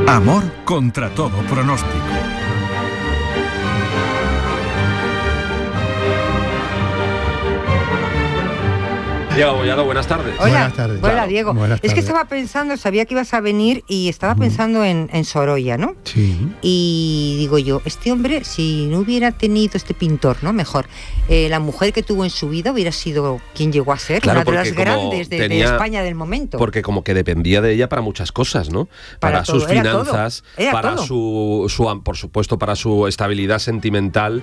Amor contra todo pronóstico. Diego Abollado, buenas tardes. Hola, buenas tardes. Hola, Diego. Buenas tardes. Es que estaba pensando, sabía que ibas a venir y estaba pensando en Sorolla, ¿no? Sí. Y digo yo, este hombre, si no hubiera tenido este pintor, ¿no? Mejor, la mujer que tuvo en su vida hubiera sido quien llegó a ser, Claro, una de las porque grandes de España del momento. Porque como que dependía de ella para muchas cosas, ¿no? Para todo, sus finanzas, para todo. su por supuesto, para su estabilidad sentimental,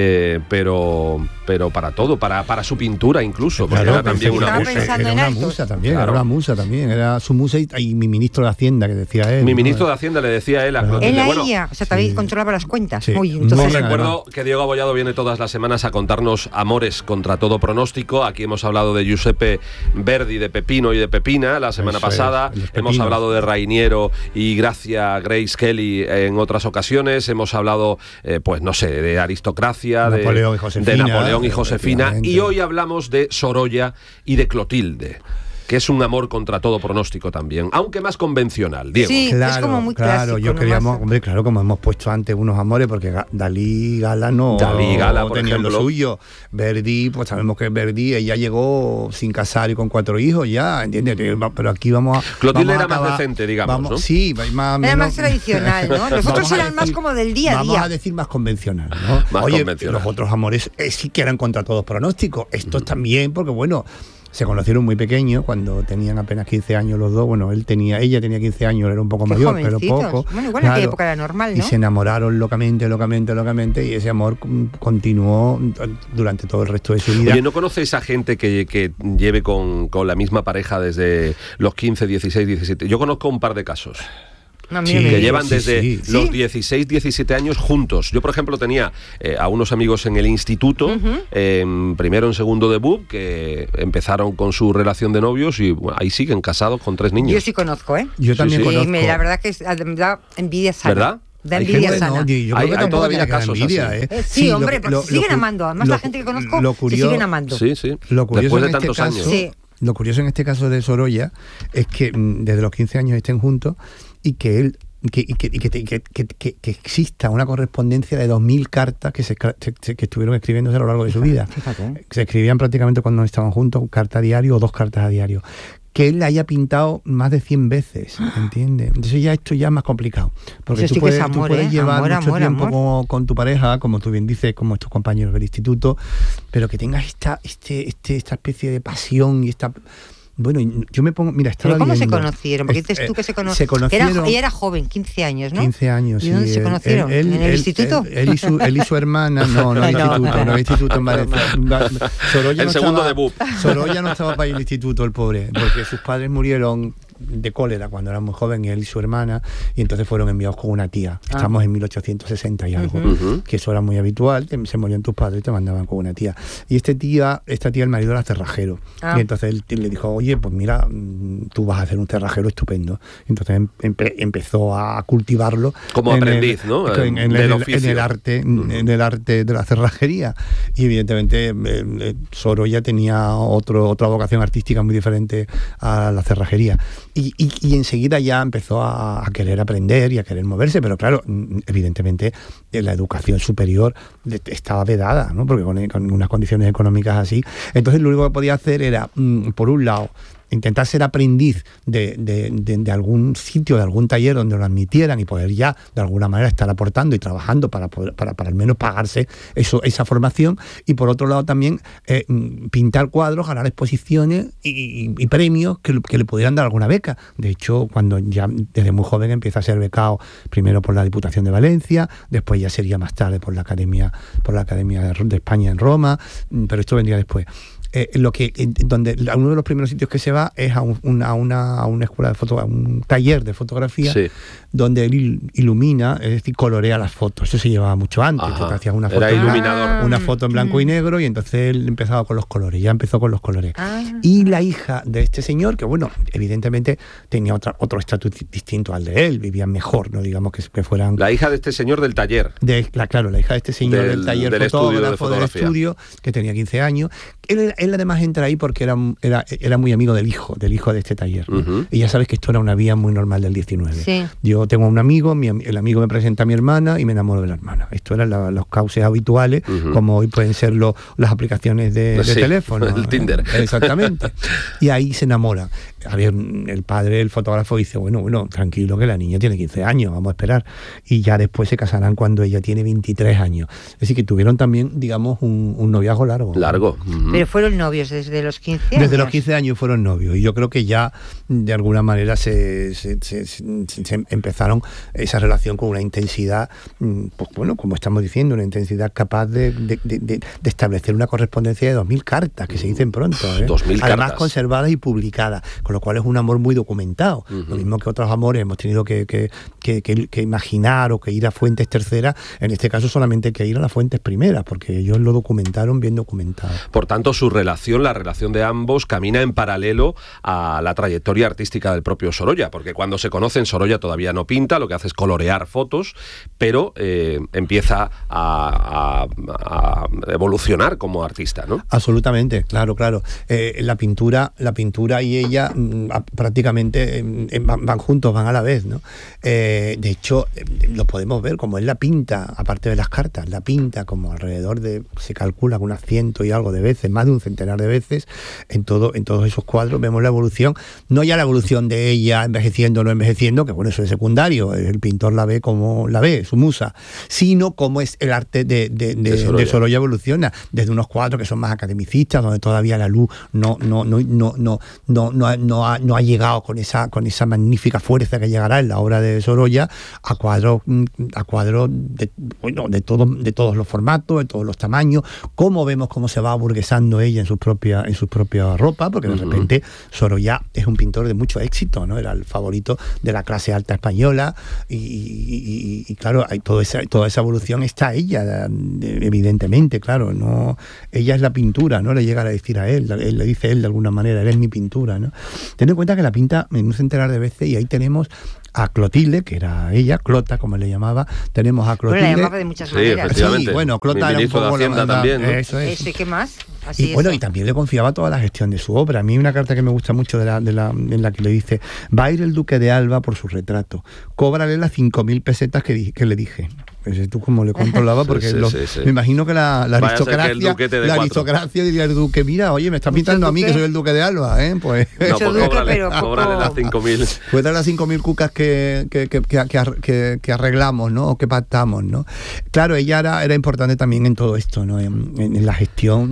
pero para todo, para su pintura incluso, porque Claro, era también una estaba musa. pensando Era en una altos. musa también, Claro. era una musa también, era su musa y mi ministro de Hacienda, que decía él. Mi ¿no? ministro de Hacienda le decía a él a Clotilde. Él a Bueno, ella, o sea, también sí. controlaba las cuentas. Sí. Uy, Muy entonces, os bien. recuerdo que Diego Abollado viene todas las semanas a contarnos amores contra todo pronóstico. Aquí hemos hablado de Giuseppe Verdi, de Pepino y de Pepina la semana Eso es, pasada. los Hemos pepinos. hablado de Rainiero y Gracia Grace Kelly en otras ocasiones. Hemos hablado, pues no sé, de aristocracia, Napoleón y Josefina, de Napoleón y Josefina. efectivamente. Y hoy hablamos de Sorolla y de Clotilde, que es un amor contra todo pronóstico también, aunque más convencional, Diego. Sí. Es como muy clásico, yo ¿no? queríamos, Más- hombre, claro, como hemos puesto antes unos amores, porque Dalí y Gala no Dalí y Gala, por tenían ejemplo. lo suyo. Verdi, pues sabemos que Verdi, ella llegó sin casar y con 4 hijos ya, ¿entiendes? Pero aquí vamos a... Clotilde vamos a era más acabar- decente, digamos, ¿no? Sí, más Era más tradicional, ¿no? Los otros Vamos a eran más como del día a Vamos día. a decir más convencional, ¿no? Más Oye, convencional. los otros amores sí que eran contra todos pronósticos. Estos también, porque bueno, se conocieron muy pequeños, cuando tenían apenas 15 años los dos. Bueno, ella tenía 15 años, él era un poco Qué mayor, pero jovencitos. poco. Bueno, igual en aquella época era normal, Y ¿no? se enamoraron locamente, y ese amor continuó durante todo el resto de su vida. Oye, ¿no conoces a gente que lleve con la misma pareja desde los 15, 16, 17? Yo conozco un par de casos. No, a mí Sí, no me Que digas. llevan sí, desde sí. los ¿Sí? 16, 17 años juntos. Yo, por ejemplo, tenía a unos amigos en el instituto, primero en segundo de BUP, que empezaron con su relación de novios y bueno, ahí siguen casados con 3 niños. Yo sí conozco, ¿eh? Yo también sí. conozco. La verdad que da envidia sana. ¿Verdad? Da Hay envidia gente- sana. No, yo creo Hay- que hay tampoco todavía tiene que dar casos envidia, así. Sí, hombre, porque se siguen amando. Además, la gente que conozco se siguen amando. Sí, sí. Lo curioso Después de en este tantos caso, años. Sí. Lo curioso en este caso de Sorolla es que desde los 15 años estén juntos y que él que exista una correspondencia de 2000 cartas que que estuvieron escribiéndose a lo largo de su vida. Fíjate. Se escribían prácticamente cuando estaban juntos, carta a diario o 2 cartas a diario. Que él la haya pintado más de 100 veces, ¿entiendes? Entonces esto ya es más complicado. Porque Eso tú sí que es puedes, amor, tú puedes llevar amor, mucho amor, tiempo amor. con tu pareja, como tú bien dices, como tus compañeros del instituto, pero que tengas esta especie de pasión y esta... Bueno, yo me pongo... Mira, estaba ¿Pero cómo se viendo- conocieron? Porque dices tú que se Se conocieron. conocieron... Ella era joven, 15 años, ¿no? 15 años, ¿Y dónde se conocieron? ¿En el instituto? Él y su hermana, no había instituto en Valencia. Sorolla En segundo de BUP. Sorolla no estaba para ir al instituto, el pobre, porque sus padres murieron de cólera cuando eran muy jóvenes, él y su hermana, y entonces fueron enviados con una tía. Estamos en 1860 y algo, que eso era muy habitual, que se morían tus padres y te mandaban con una tía. Y esta tía, el marido era cerrajero. Y entonces él le dijo, oye, pues mira, tú vas a hacer un cerrajero estupendo. Entonces empezó a cultivarlo Como aprendiz, ¿no? En Del oficio. el arte de la cerrajería. Y evidentemente Sorolla tenía otra vocación artística muy diferente a la cerrajería. Y enseguida ya empezó a querer aprender y a querer moverse, pero claro, evidentemente la educación superior estaba vedada, ¿no? Porque con unas condiciones económicas así. Entonces lo único que podía hacer era, por un lado, intentar ser aprendiz de algún sitio, de algún taller donde lo admitieran y poder ya de alguna manera estar aportando y trabajando para al menos pagarse esa formación, y por otro lado también pintar cuadros, ganar exposiciones y premios que le pudieran dar alguna beca. De hecho, cuando ya desde muy joven empieza a ser becado primero por la Diputación de Valencia, después ya sería más tarde por la Academia de España en Roma, pero esto vendría después. Donde uno de los primeros sitios que se va es a una escuela de fotografía, a un taller de fotografía, Sí. donde él ilumina, es decir, colorea las fotos. Eso se llevaba mucho antes. Ajá. Te hacías una Era foto, iluminador. una foto en blanco y negro, y entonces él empezó con los colores. Ah. Y la hija de este señor, que bueno, evidentemente tenía otro estatus distinto al de él, vivían mejor, no digamos que fueran... La hija de este señor del taller. La hija de este señor del taller del estudio de fotógrafo del fotografía. estudio, que tenía 15 años, Él además entra ahí porque era muy amigo del hijo de este taller, ¿no? Ujú. Y ya sabes que esto era una vía muy normal del 19. Sí. Yo tengo un amigo, el amigo me presenta a mi hermana y me enamoro de la hermana. Esto eran los cauces habituales, Ujú. como hoy pueden ser las aplicaciones de Sí, teléfono. el Tinder. Exactamente. Y ahí se enamora. A ver, el padre, el fotógrafo, dice, bueno, tranquilo, que la niña tiene 15 años, vamos a esperar. Y ya después se casarán cuando ella tiene 23 años. Es decir, que tuvieron también, digamos, un noviazgo largo. Largo. Ujú. Pero fueron novios desde los 15 años. Desde los 15 años fueron novios, y yo creo que ya de alguna manera se empezaron esa relación con una intensidad, pues bueno, como estamos diciendo, una intensidad capaz de establecer una correspondencia de 2000 cartas, que se dicen pronto, ¿eh? 2000 además cartas. conservadas y publicadas, con lo cual es un amor muy documentado. Lo mismo que otros amores hemos tenido que imaginar o que ir a fuentes terceras, en este caso solamente hay que ir a las fuentes primeras, porque ellos lo documentaron bien documentado. Por tanto, la relación de ambos camina en paralelo a la trayectoria artística del propio Sorolla, porque cuando se conocen, Sorolla todavía no pinta, lo que hace es colorear fotos, pero empieza a evolucionar como artista, ¿no? Absolutamente, claro. La pintura y ella prácticamente van juntos, van a la vez, ¿no? De hecho, lo podemos ver como él la pinta, aparte de las cartas, la pinta como alrededor de, se calcula unas 100 y algo de veces, más de un centenar de veces, en todos esos cuadros vemos la evolución, no ya la evolución de ella envejeciendo o no envejeciendo, que bueno, eso es secundario, el pintor la ve como la ve, su musa, sino como es el arte de Sorolla evoluciona, desde unos cuadros que son más academicistas, donde todavía la luz no ha llegado con esa magnífica fuerza que llegará en la obra de Sorolla, a cuadros de todos los formatos, de todos los tamaños, cómo vemos cómo se va aburguesando ella en su propia ropa, porque de repente Sorolla es un pintor de mucho éxito, ¿no? Era el favorito de la clase alta española y claro, hay toda esa evolución está ella, evidentemente, claro, no, ella es la pintura, no le llega a decir a él le dice él de alguna manera, él es mi pintura, ¿no? Ten en cuenta que la pinta en un centenar de veces, y ahí tenemos a Clotilde, que era ella, Clota, como le llamaba, tenemos a Clotilde. Bueno, la llamaba de muchas maneras. Efectivamente. Sí, bueno, Clota Mi era un ministro de Hacienda también, ¿no? Eso es. Eso, ¿y qué más? Así Y bueno, eso. y también le confiaba toda la gestión de su obra. A mí hay una carta que me gusta mucho en la que le dice: va a ir el duque de Alba por su retrato, cóbrale las 5.000 pesetas que le dije. Pues tú como le controlaba, porque Sí. me imagino que la aristocracia diría al duque: mira, oye, me está pintando a mí, que soy el duque de Alba, ¿eh? Pues No, pues duque, cóbrale pero las 5.000. puede dar las 5.000 cucas que arreglamos, ¿no? O que pactamos, ¿no? Claro, ella era importante también en todo esto, ¿no? En la gestión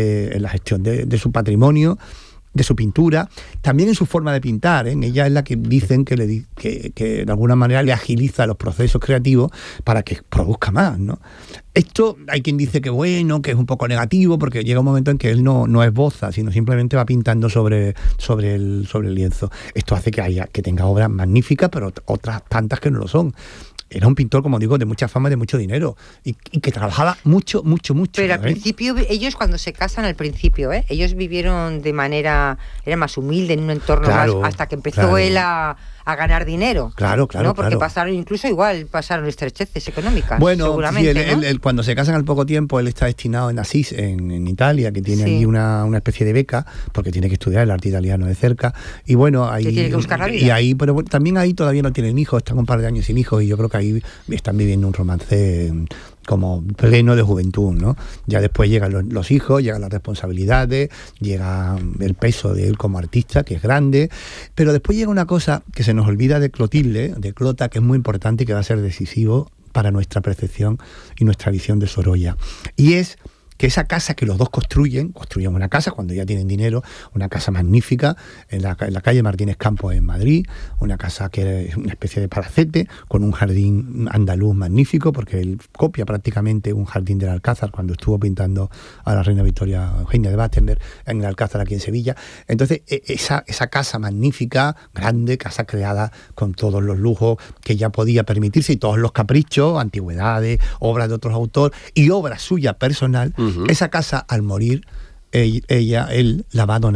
de su patrimonio, de su pintura, también en su forma de pintar, ¿eh? Ella es la que dicen que de alguna manera le agiliza los procesos creativos para que produzca más, ¿no? Esto hay quien dice que bueno, que es un poco negativo, porque llega un momento en que él no esboza, sino simplemente va pintando sobre el lienzo. Esto hace que tenga obras magníficas, pero otras tantas que no lo son. Era un pintor, como digo, de mucha fama y de mucho dinero, y que trabajaba mucho. Pero al principio, ellos cuando se casan al principio, ellos vivieron de manera, era más humilde, en un entorno más, hasta que empezó él a ganar dinero. Claro. ¿no? Porque pasaron estrecheces económicas. Bueno, seguramente, sí, ¿no? él, cuando se casan al poco tiempo, él está destinado en Asís, en Italia, que tiene allí una especie de beca, porque tiene que estudiar el arte italiano de cerca, y bueno, ahí tiene que buscar la vida. Y ahí, pero bueno, también ahí todavía no tienen hijos, están un par de años sin hijos, y yo creo que ahí están viviendo un romance como pleno de juventud, ¿no? Ya después llegan los hijos, llegan las responsabilidades, llega el peso de él como artista, que es grande, pero después llega una cosa que se nos olvida de Clotilde, de Clota, que es muy importante y que va a ser decisivo para nuestra percepción y nuestra visión de Sorolla, y es que esa casa que los dos construyen una casa cuando ya tienen dinero, una casa magnífica en la calle Martínez Campos en Madrid, una casa que es una especie de palacete con un jardín andaluz magnífico, porque él copia prácticamente un jardín del Alcázar cuando estuvo pintando a la reina Victoria Eugenia de Battenberg en el Alcázar aquí en Sevilla. Entonces esa casa magnífica, grande, casa creada con todos los lujos que ya podía permitirse y todos los caprichos, antigüedades, obras de otros autores y obra suya personal. Esa casa, al morir él la va a donar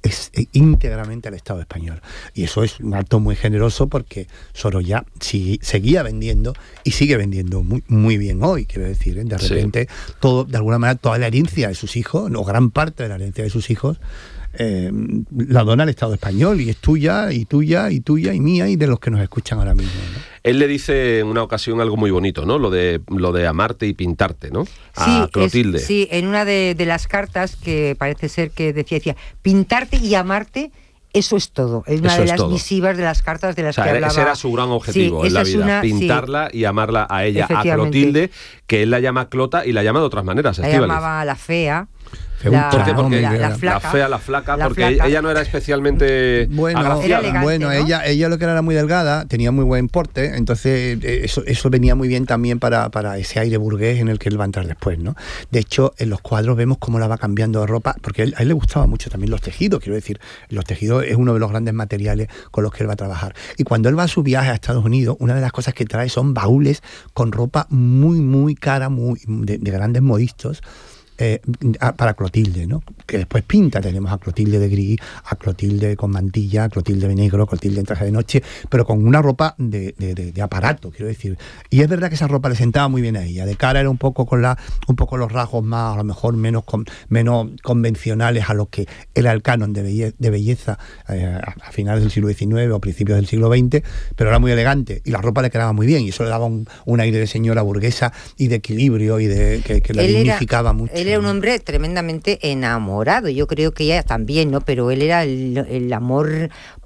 es íntegramente al Estado español. Y eso es un acto muy generoso porque Sorolla seguía vendiendo y sigue vendiendo muy, muy bien hoy, quiero decir, de repente todo, de alguna manera, toda la herencia de sus hijos, o gran parte de la herencia de sus hijos, la dona al Estado español, y es tuya, y tuya, y tuya, y mía, y de los que nos escuchan ahora mismo, ¿no? Él le dice en una ocasión algo muy bonito, ¿no? Lo de amarte y pintarte, ¿no? A Clotilde. Sí, en una de las cartas que parece ser que decía, pintarte y amarte, eso es todo. Es una de las misivas de las cartas de las que hablaba. Ese era su gran objetivo en la vida, pintarla y amarla a ella, a Clotilde, que él la llama Clota y la llama de otras maneras. La llamaba la fea. Porque la fea, la flaca, porque ella no era especialmente agraciada. Bueno, ¿no? ella lo que era muy delgada, tenía muy buen porte, entonces eso venía muy bien también para ese aire burgués en el que él va a entrar después, ¿no? De hecho, en los cuadros vemos cómo la va cambiando de ropa, porque a él le gustaba mucho también los tejidos, quiero decir, los tejidos es uno de los grandes materiales con los que él va a trabajar. Y cuando él va a su viaje a Estados Unidos, una de las cosas que trae son baúles con ropa muy, muy cara, de grandes modistos, para Clotilde, ¿no? Que después pinta. Tenemos a Clotilde de gris, a Clotilde con mantilla, a Clotilde de negro, a Clotilde en traje de noche, pero con una ropa de aparato, quiero decir. Y es verdad que esa ropa le sentaba muy bien a ella. De cara era un poco los rasgos más, a lo mejor menos convencionales a lo que era el canon de belleza a finales del siglo XIX o principios del siglo XX, pero era muy elegante y la ropa le quedaba muy bien, y eso le daba un aire de señora burguesa y de equilibrio y de que la dignificaba mucho. Él era un hombre tremendamente enamorado, yo creo que ella también, ¿no? Pero él era el amor,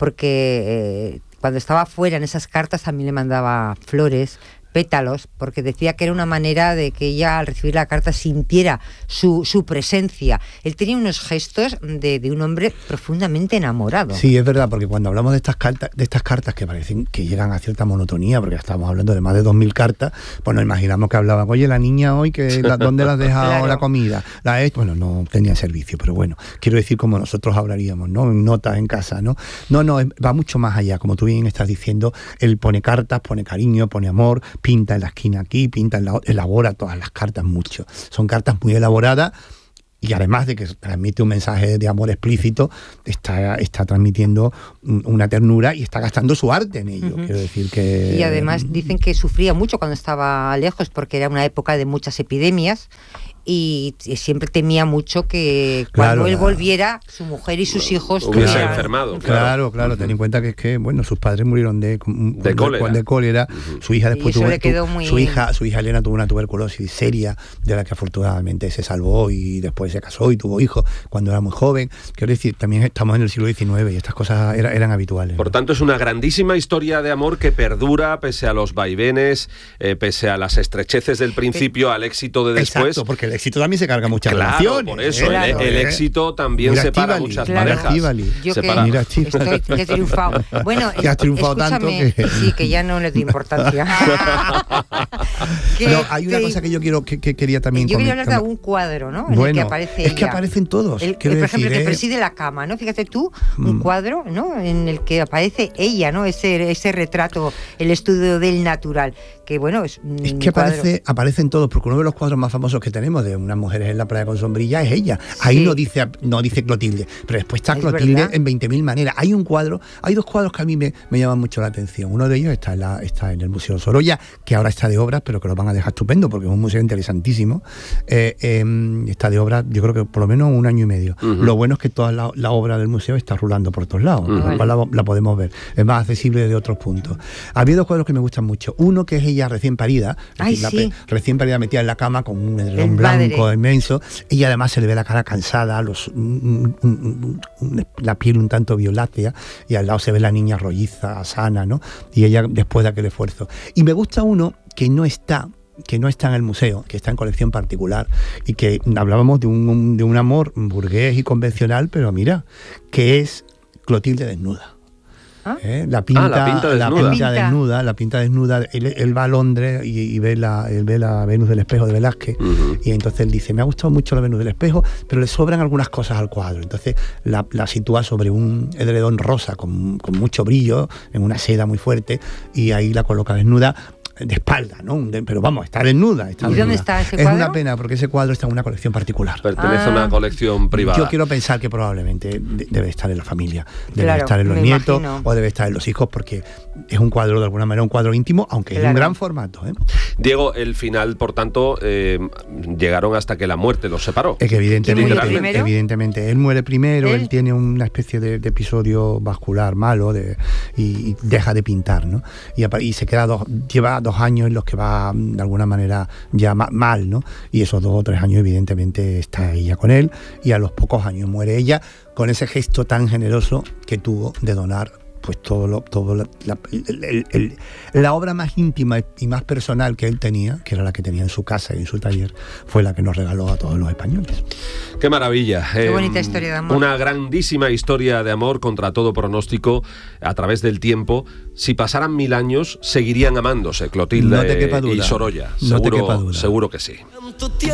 porque cuando estaba fuera en esas cartas también le mandaba flores, pétalos, porque decía que era una manera de que ella al recibir la carta sintiera su presencia. Él tenía unos gestos de un hombre profundamente enamorado. Sí, es verdad, porque cuando hablamos de estas cartas que parecen que llegan a cierta monotonía, porque estamos hablando de más de 2000 cartas, pues nos imaginamos que hablaban, oye, la niña hoy, ¿dónde la has dejado claro. La comida? Bueno, no tenía servicio, pero bueno, quiero decir como nosotros hablaríamos, ¿no? En notas en casa, ¿no? No, va mucho más allá, como tú bien estás diciendo, él pone cartas, pone cariño, pone amor, pinta en la esquina aquí, elabora todas las cartas mucho. Son cartas muy elaboradas y además de que transmite un mensaje de amor explícito, está transmitiendo una ternura y está gastando su arte en ello. Quiero decir que... Y además dicen que sufría mucho cuando estaba lejos porque era una época de muchas epidemias y siempre temía mucho que cuando él volviera, su mujer y sus hijos hubiese enfermado. Claro, ten en cuenta que es que, bueno, sus padres murieron de cólera. Su hija después su hija Elena tuvo una tuberculosis seria, de la que afortunadamente se salvó y después se casó y tuvo hijos cuando era muy joven. Quiero decir, también estamos en el siglo XIX y estas cosas eran habituales. Por tanto, es una grandísima historia de amor que perdura pese a los vaivenes, pese a las estrecheces del principio, al éxito de después. Exacto, porque el éxito también se carga muchas relaciones. Por eso, el éxito también separa muchas parejas. Yo que he triunfado. Bueno, que has triunfado tanto que... Sí, que ya no le doy importancia. Hay una cosa que yo quería también... Yo quería hablar de un cuadro, ¿no? En el que aparece ella. Es que aparecen todos. Por ejemplo, que preside la cama, ¿no? Fíjate tú, un cuadro, ¿no? En el que aparece ella, ¿no? Ese retrato, el estudio del natural. Que bueno, es que aparecen todos, porque uno de los cuadros más famosos que tenemos de unas mujeres en la playa con sombrilla es ella. Ahí no dice Clotilde, pero después está Clotilde en 20.000 maneras. Hay dos cuadros que a mí me llaman mucho la atención. Uno de ellos está en el Museo Sorolla, que ahora está de obras, pero que lo van a dejar estupendo porque es un museo interesantísimo. Está de obras, yo creo que por lo menos 1 año y medio. Lo bueno es que toda la obra del museo está rulando por todos lados, la podemos ver. Es más accesible desde otros puntos. Había 2 cuadros que me gustan mucho. Uno que es ella recién parida, recién parida metida en la cama con un edredón blanco inmenso, y además se le ve la cara cansada, la piel un tanto violácea, y al lado se ve la niña rolliza, sana, ¿no? Y ella después de aquel esfuerzo. Y me gusta uno que no está en el museo, que está en colección particular, y que hablábamos de un amor burgués y convencional, pero mira, que es Clotilde desnuda. La pinta desnuda. Él va a Londres y ve la Venus del Espejo de Velázquez, y entonces él dice, me ha gustado mucho la Venus del Espejo, pero le sobran algunas cosas al cuadro. Entonces la sitúa sobre un edredón rosa con mucho brillo, en una seda muy fuerte, y ahí la coloca desnuda. de espalda, ¿no? Pero vamos, está desnuda. ¿Y dónde está ese cuadro? Es una pena porque ese cuadro está en una colección particular. Pertenece a una colección privada. Yo quiero pensar que probablemente debe estar en la familia, debe Claro, estar en los me nietos imagino. o debe estar en los hijos, porque es un cuadro, de alguna manera, un cuadro íntimo, aunque es Claro. un gran formato, ¿eh? Diego, el final, por tanto, llegaron hasta que la muerte los separó. Es que ¿Quién murió primero? evidentemente, él muere primero, ¿Él? él tiene una especie de episodio vascular malo y deja de pintar, ¿no? Y se queda lleva 2 años en los que va, de alguna manera, ya mal, ¿no? Y esos 2 o 3 años, evidentemente, está ella con él, y a los pocos años muere ella, con ese gesto tan generoso que tuvo de donar pues la obra más íntima y más personal que él tenía, que era la que tenía en su casa y en su taller, fue la que nos regaló a todos los españoles. ¡Qué maravilla! Qué bonita historia de amor. Una grandísima historia de amor contra todo pronóstico a través del tiempo. Si pasaran 1000 años, seguirían amándose Clotilde No te quepa duda. y Sorolla. No te Seguro, quepa duda. seguro que sí.